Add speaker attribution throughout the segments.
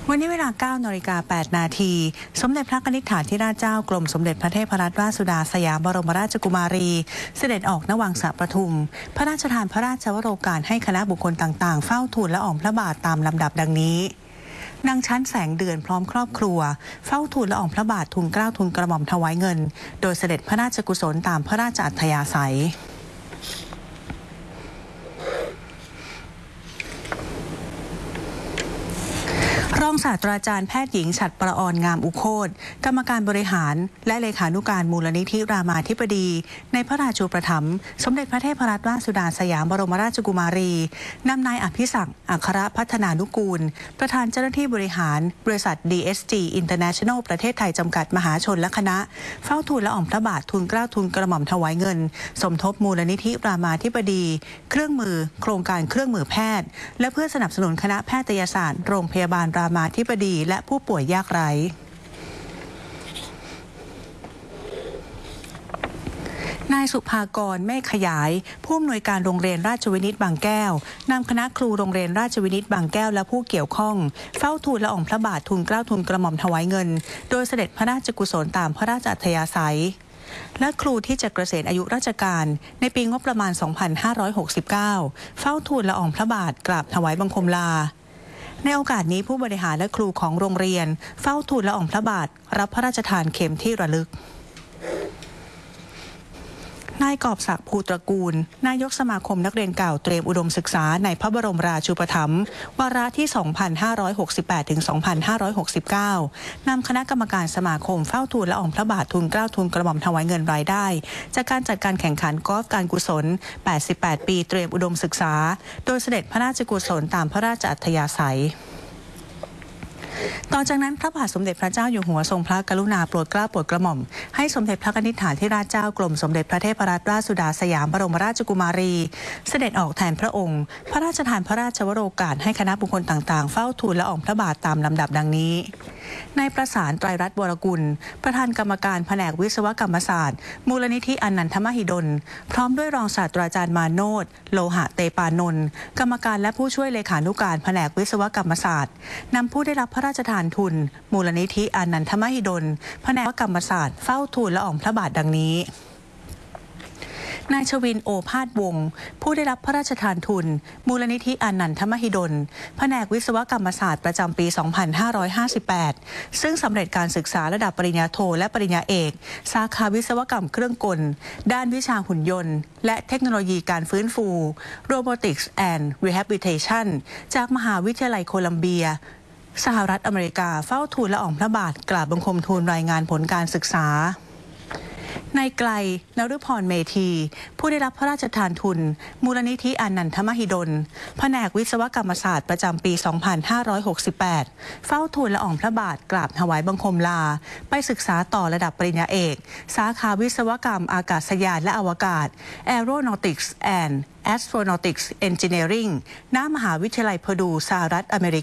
Speaker 1: วันนี้เวลา 9:08 น.สมเด็จพระกนิษฐาธิราชเจ้ากรมสมเด็จพระเทพรัตนราชสุดาสยามบรมราชกุมารีเสด็จออกณวังสระประทุมพระราชทานพระราชวโรกาสให้คณะบุคคลต่างๆเฝ้าทูลละอองพระบาทตามลำดับดังนี้นางชั้นแสงเดือนพร้อมครอบครัวเฝ้าทูลละอองพระบาททูลเกล้าทูลกระหม่อมถวายเงินโดยเสด็จพระราชกุศลตามพระราชอัธยาศัยรองศาสตราจารย์แพทย์หญิงฉัตรประออนงามอุโคตกรรมการบริหารและเลขานุการมูลนิธิรามาธิบดีในพระราชูปถัมภ์สมเด็จพระเทพรัตนราชสุดาสยามบรมราชกุมารีนำนายอภิศักดิ์อัครพัฒนานุกูลประธานเจ้าหน้าที่บริหารบริษัท DSG International ประเทศไทยจำกัดมหาชนและคณะเฝ้าทูลละอองพระบาททูลเกล้าทูลกระหม่อมถวายเงินสมทบมูลนิธิรามาธิบดีเครื่องมือโครงการเครื่องมือแพทย์และเพื่อสนับสนุนคณะแพทยศาสตร์โรงพยาบาลรามาธิบดีและผู้ป่วยยากไร้นายสุภากรเมฆขยายผู้อำนวยการโรงเรียนราชวินิตบางแก้วนำคณะครูโรงเรียนราชวินิตบางแก้วและผู้เกี่ยวข้องเฝ้าทูลละอองพระบาททูลเกล้าทูลกระหม่อมถวายเงินโดยเสด็จพระราชกุศลตามพระราชอัธยาศัยและครูที่จะเกษียณอายุราชการในปีงบประมาณ 2569 เฝ้าทูลละอองพระบาทกราบถวายบังคมลาในโอกาสนี้ผู้บริหารและครูของโรงเรียนเฝ้าทูลละอองพระบาทรับพระราชทานเข็มที่ระลึกนายกอบศักดิ์ภูตระกูลนายกสมาคมนักเรียนเก่าเตรียมอุดมศึกษาในพระบรมราชูปถัมภ์วาระที่ 2568 ถึง 2569 นำคณะกรรมการสมาคมเฝ้าทูลละอองพระบาททูลเกล้าทูลกระหม่อมถวายเงินรายได้จากการจัดการแข่งขันกอล์ฟการกุศล 88 ปีเตรียมอุดมศึกษาโดยเสด็จพระราชกุศลตามพระราชอัธยาศัยต่อจากนั้นพระบาทสมเด็จพระเจ้าอยู่หัวทรงพระกรุณาโปรดเกล้าโปรดกระหม่อมให้สมเด็จพระนิธิฐาธิราชเจ้ากรมสมเด็จพระเทพรัตนราชสุดาสยามบรมราชกุมารีเสด็จออกแทนพระองค์พระราชทานพระราชวโรกาสให้คณะบุคคลต่างๆเฝ้าทูลละอองพระบาทตามลำดับดังนี้นายประสานไตรรัตน์วรกุลประธานกรรมการแผนกวิศวกรรมศาสตร์มูลนิธิอนันทมหิดลพร้อมด้วยรองศาสตราจารย์มาโนชโลหะเตปานนท์กรรมการและผู้ช่วยเลขานุการแผนกวิศวกรรมศาสตร์นำผู้ได้รับพระราชทานทุนมูลนิธิอนันทมหิดลแผนกกรรมศาสตร์เฝ้าทูลละอองพระบาทดังนี้นายชวินโอภาสวงศ์ผู้ได้รับพระราชทานทุนมูลนิธิอนันทมหิดลแผนกวิศวกรรมศาสตร์ประจำปี 2558 ซึ่งสำเร็จการศึกษาระดับปริญญาโทและปริญญาเอกสาขาวิศวกรรมเครื่องกลด้านวิชาหุ่นยนต์และเทคโนโลยีการฟื้นฟู Robotics and Rehabilitation จากมหาวิทยาลัยโคลัมเบียสหรัฐอเมริกาเฝ้าทูลละอองพระบาทกราบบังคมทูลรายงานผลการศึกษานายไกลนฤพรเมธีผู้ได้รับพระราชทานทุนมูลนิธิอนันทมหิดลแผนกวิศวกรรมศาสตร์ประจำปี 2568 เฝ้าทูลละอองพระบาทกราบถวายบังคมลาไปศึกษาต่อระดับปริญญาเอกสาขาวิศวกรรมอากาศยานและอวกาศ Aeronautics and Astronautics Engineering ณ มหาวิทยาลัยเพอร์ดูสหรัฐอเมริ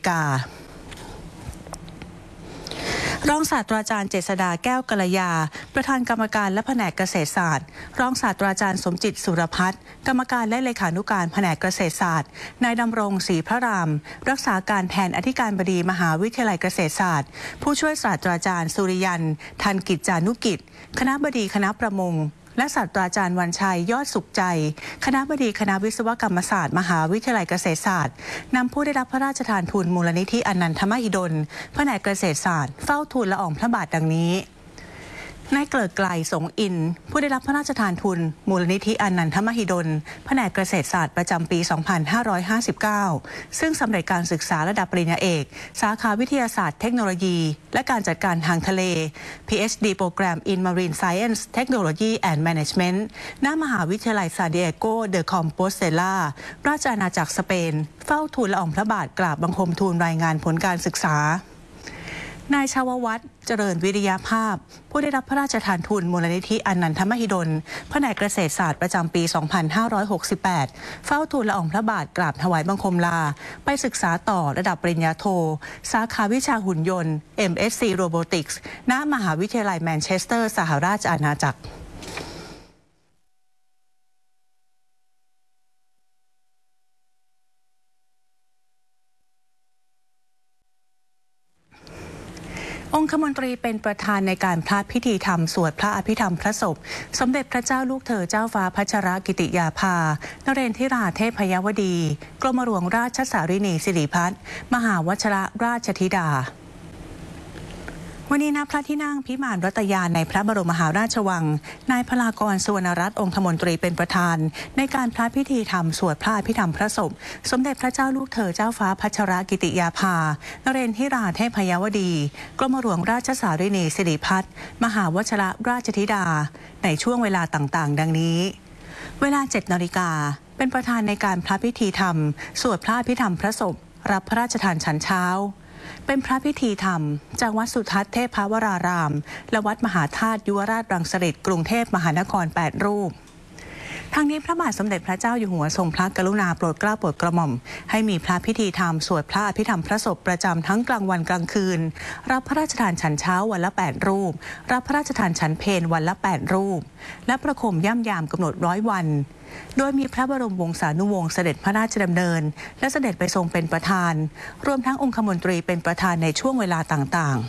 Speaker 1: การองศาสตราจารย์เจษฎาแก้วกัลยาประธานกรรมการและแผนกเกษตรศาสตร์รองศาสตราจารย์สมจิตสุรพัฒน์กรรมการและเลขานุการแผนกเกษตรศาสตร์นายดำรงศรีพระรามรักษาการแทนอธิการบดีมหาวิทยาลัยเกษตรศาสตร์ผู้ช่วยศาสตราจารย์สุริยันทันกิจจานุกิจคณบดีคณะประมงและศาสตราจารย์วันชัยยอดสุขใจคณบดีคณะวิศวกรรมศาสตร์มหาวิทยาลัยเกษตรศาสตร์นำผู้ได้รับพระราชทานทุนมูลนิธิอนันทมหิดลแผนกเกษตรศาสตร์เฝ้าทูลละอองพระบาทดังนี้นายเกลิกไกลสงอินผู้ได้รับพระราชทานทุนมูลนิธิอนันทมหิดลแผนกเกษตรศาสตร์ประจำปี 2559 ซึ่งสำเร็จการศึกษาระดับปริญญาเอกสาขาวิทยาศาสตร์เทคโนโลยีและการจัดการทางทะเล PhD โปรแกรม in Marine Science Technology and Management ณ มหาวิทยาลัยซานดิเอโกเดอคอมโปสเตล่าราชอาณาจักรสเปนเฝ้าทูลละอองพระบาทกราบบังคมทูลรายงานผลการศึกษานายชาววัฒน์เจริญวิริยภาพผู้ได้รับพระราชทานทุนมูลนิธิอนันทมหิดลแผนกเกษตรศาสตร์ประจำปี 2568 เฝ้าทูลละอองพระบาทกราบถวายบังคมลาไปศึกษาต่อระดับปริญญาโทสาขาวิชาหุ่นยนต์ MSc Robotics ณ มหาวิทยาลัยแมนเชสเตอร์สหราชอาณาจักรองคมนตรีเป็นประธานในการพระพิธีธรรมสวดพระอภิธรรมพระศพสมเด็จพระเจ้าลูกเธอเจ้าฟ้าพัชรกิติยาภานเรนทิราเทพยวดีกรมหลวงราชสารินีสิริพัฒน์มหาวชรราชธิดาวันนี้ณพระที่นั่งพิมานรัตยานในพระบรมมหาราชวังนายพลากรสุวรรณรัตน์องคมนตรีเป็นประธานในการพระพิธีธรรมสวดพระอภิธรรมพระศพสมเด็จพระเจ้าลูกเธอเจ้าฟ้าพัชรกิติยาภานเรนทิราเทพยวดีกรมหลวงราชสารินีสิริพัฒน์มหาวชรราชธิดาในช่วงเวลาต่างๆดังนี้เวลา 7 นาฬิกาเป็นประธานในการพระพิธีธรรมสวดพระอภิธรรมพระศพรับพระราชทานฉันเช้าเป็นพระพิธีธรรมจากวัดสุทัศน์เทพวรารามและวัดมหาธาตุยุวราชรังสฤษฎ์กรุงเทพมหานคร8 รูปทางนี้พระบาทสมเด็จพระเจ้าอยู่หัวทรงพระกรุณาโปรดเกล้าโปรดกระหม่อมให้มีพระพิธีธรรมสวดพระอภิธรรมพระศพประจำทั้งกลางวันกลางคืนรับพระราชทานฉันเช้าวันละ8 รูปรับพระราชทานฉันเพลวันละ8 รูปและประโคมย่ำยามกำหนด100 วันโดยมีพระบรมวงศานุวงศ์เสด็จพระราชดำเนินและเสด็จไปทรงเป็นประธานรวมทั้งองคมนตรีเป็นประธานในช่วงเวลาต่างๆ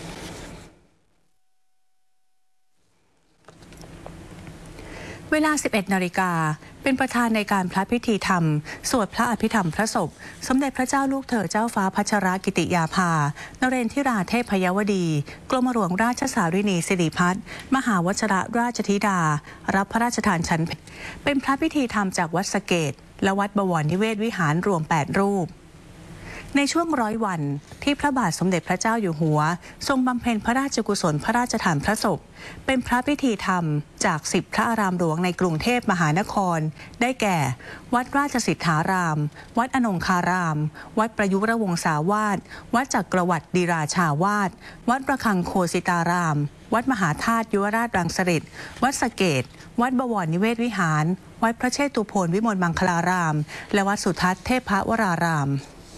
Speaker 1: เวลา 11 นาฬิกาเป็นประธานในการพระพิธีธรรมสวดพระอภิธรรมพระศพสมเด็จพระเจ้าลูกเธอเจ้าฟ้าพัชรกิติยาภานเรนทิราเทพยวดีกรมหลวงราชสารินีสิริพัฒน์มหาวชรราชธิดารับพระราชทานฉันเป็นพระพิธีธรรมจากวัดสะเกษและวัดบวรนิเวศวิหารรวม8 รูปในช่วง100 วันที่พระบาทสมเด็จพระเจ้าอยู่หัวทรงบำเพ็ญพระราชกุศลพระราชทานพระศพเป็นพระพิธีธรรมจาก10 พระอารามหลวงในกรุงเทพมหานครได้แก่วัดราชสิทธารามวัดอนงคารามวัดประยุรวงศาวาสวัดจักรวรรดิราชาวาสวัดประคังโคสิตารามวัดมหาธาตุยุวราชรังสฤษฎ์วัดสะเกษวัดบวรนิเวศวิหารวัดพระเชตุพนวิมลมังคลารามและวัดสุทัศน์เทพวราราม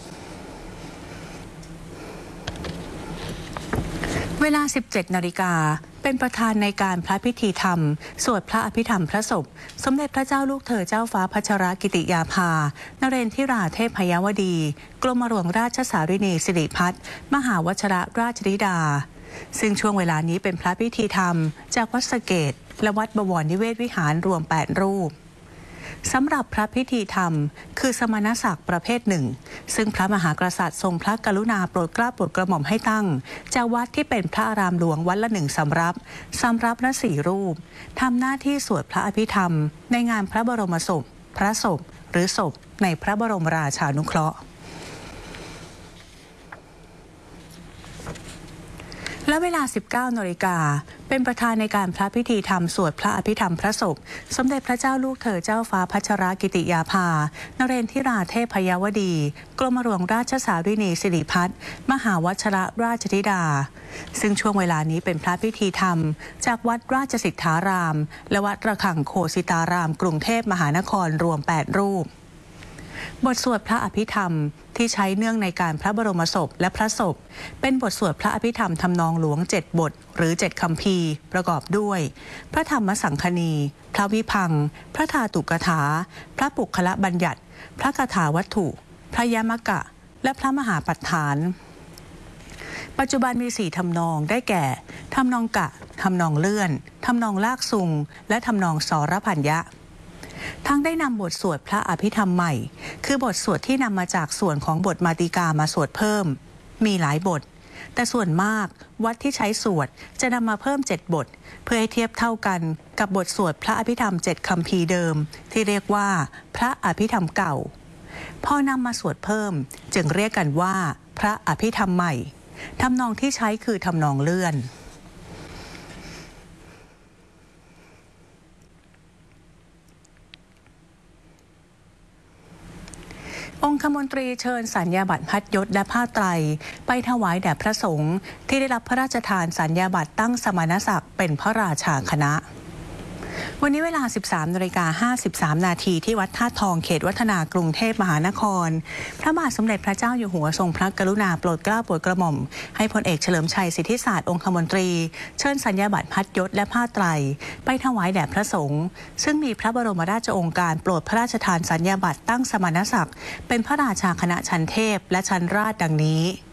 Speaker 1: เวลา 17 นาฬิกาเป็นประธานในการพระพิธีธรรมสวดพระอภิธรรมพระศพสมเด็จพระเจ้าลูกเธอเจ้าฟ้าพัชรกิติยาภานเรนทิราเทพยวดีกรมหลวงราชสารินีสิริพัฒน์มหาวชรราชธิดาซึ่งช่วงเวลานี้เป็นพระพิธีธรรมจากวัดสะเกษและวัดบวรนิเวศวิหารรวม8 รูปสำหรับพระพิธีธรรมคือสมณศักดิ์ประเภทหนึ่งซึ่งพระมหากษัตริย์ทรงพระกรุณาโปรดเกล้าโปรดกระหม่อมให้ตั้งจากวัดที่เป็นพระอารามหลวงวัดละ1 สำรับละ4 รูปทำหน้าที่สวดพระอภิธรรมในงานพระบรมศพพระศพหรือศพในพระบรมราชานุเคราะห์และเวลา 19 นาฬิกาเป็นประธานในการพระพิธีธรรมสวดพระอภิธรรมพระศพสมเด็จพระเจ้าลูกเธอเจ้าฟ้าพัชรกิติยาภานเรนทิราเทพยวดีกรมหลวงราชสารินีสิริพัฒน์มหาวชรราชธิดาซึ่งช่วงเวลานี้เป็นพระพิธีธรรมจากวัดราชสิทธารามและวัดระฆังโคสิตารามกรุงเทพมหานครรวม8 รูปบทสวดพระอภิธรรมที่ใช้เนื่องในการพระบรมศพและพระศพเป็นบทสวดพระอภิธรรมทำนองหลวง7 บทหรือ7 คัมภีร์ประกอบด้วยพระธรรมสังคณีพระวิพังค์พระธาตุกถาพระปุคละบัญญัติพระคาถาวัตถุพระยมกะและพระมหาปัฏฐานปัจจุบันมี4 ทำนองได้แก่ทำนองกะทำนองเลื่อนทำนองลากซุงและทำนองสรพัญญะทั้งได้นำบทสวดพระอภิธรรมใหม่คือบทสวดที่นำมาจากส่วนของบทมาติกามาสวดเพิ่มมีหลายบทแต่ส่วนมากวัดที่ใช้สวดจะนำมาเพิ่ม7 บทเพื่อให้เทียบเท่ากันกับบทสวดพระอภิธรรม7 คัมภีร์เดิมที่เรียกว่าพระอภิธรรมเก่าพอนำมาสวดเพิ่มจึงเรียกกันว่าพระอภิธรรมใหม่ทำนองที่ใช้คือทำนองเลื่อนองคมนตรีเชิญสัญญาบัตรพัดยศและผ้าไตรไปถวายแด่พระสงฆ์ที่ได้รับพระราชทานสัญญาบัตรตั้งสมณศักดิ์เป็นพระราชาคณะวันนี้เวลา 13:53 นาทีที่วัดธาตุทองเขตวัฒนากรุงเทพมหานครพระบาทสมเด็จพระเจ้าอยู่หัวทรงพระกรุณาโปรดเกล้าโปรดกระหม่อมให้พลเอกเฉลิมชัยสิทธิศาสตร์องคมนตรีเชิญสัญญาบัตรพัดยศและผ้าไตรไปถวายแด่พระสงฆ์ซึ่งมีพระบรมราชโองการโปรดพระราชทานสัญญาบัตรตั้งสมณศักดิ์เป็นพระราชาคณะชั้นเทพและชั้นราชดังนี้